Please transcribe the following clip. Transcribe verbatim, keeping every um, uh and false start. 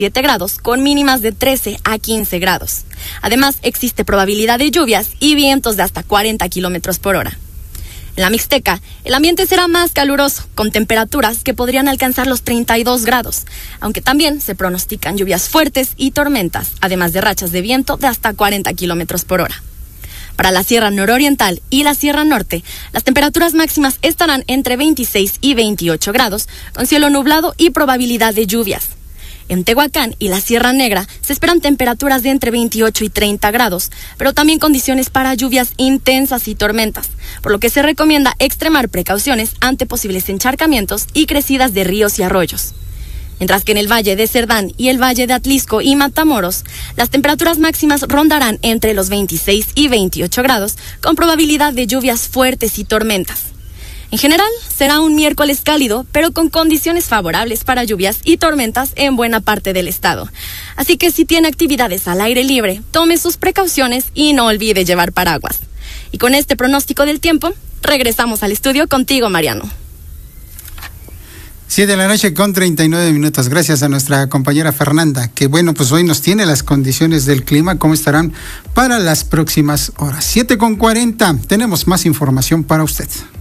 siete grados, con mínimas de trece a quince grados. Además, existe probabilidad de lluvias y vientos de hasta cuarenta kilómetros por hora. En la Mixteca, el ambiente será más caluroso, con temperaturas que podrían alcanzar los treinta y dos grados, aunque también se pronostican lluvias fuertes y tormentas, además de rachas de viento de hasta cuarenta kilómetros por hora. Para la Sierra Nororiental y la Sierra Norte, las temperaturas máximas estarán entre veintiséis y veintiocho grados, con cielo nublado y probabilidad de lluvias. En Tehuacán y la Sierra Negra se esperan temperaturas de entre veintiocho y treinta grados, pero también condiciones para lluvias intensas y tormentas, por lo que se recomienda extremar precauciones ante posibles encharcamientos y crecidas de ríos y arroyos. Mientras que en el Valle de Cerdán y el Valle de Atlisco y Matamoros, las temperaturas máximas rondarán entre los veintiséis y veintiocho grados, con probabilidad de lluvias fuertes y tormentas. En general, será un miércoles cálido, pero con condiciones favorables para lluvias y tormentas en buena parte del estado. Así que si tiene actividades al aire libre, tome sus precauciones y no olvide llevar paraguas. Y con este pronóstico del tiempo, regresamos al estudio contigo, Mariano. Siete de la noche con treinta y nueve minutos. Gracias a nuestra compañera Fernanda, que bueno, pues hoy nos tiene las condiciones del clima, cómo estarán para las próximas horas. Siete con cuarenta. Tenemos más información para usted.